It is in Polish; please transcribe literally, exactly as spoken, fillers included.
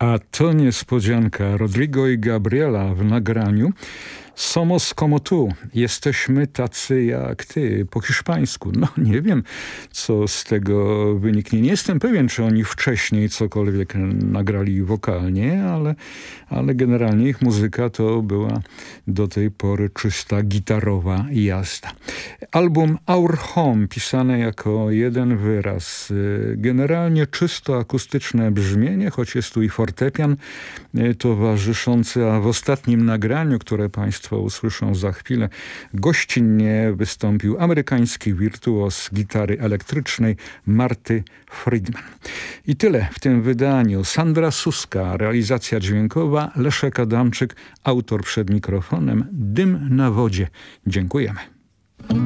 A to niespodzianka. Rodrigo i Gabriela w nagraniu Somos como tú. Jesteśmy tacy jak ty. Po hiszpańsku. No nie wiem, co z tego wyniknie. Nie jestem pewien, czy oni wcześniej cokolwiek nagrali wokalnie, ale, ale generalnie ich muzyka to była do tej pory czysta gitarowa jazda. Album Our Home, pisane jako jeden wyraz. Generalnie czysto akustyczne brzmienie, choć jest tu i fortepian towarzyszący, a w ostatnim nagraniu, które Państwo usłyszą za chwilę, gościnnie wystąpił amerykański wirtuos gitary elektrycznej Marty Friedman. I tyle w tym wydaniu. Sandra Suska, realizacja dźwiękowa, Leszek Adamczyk, autor przed mikrofonem, Dym na wodzie. Dziękujemy.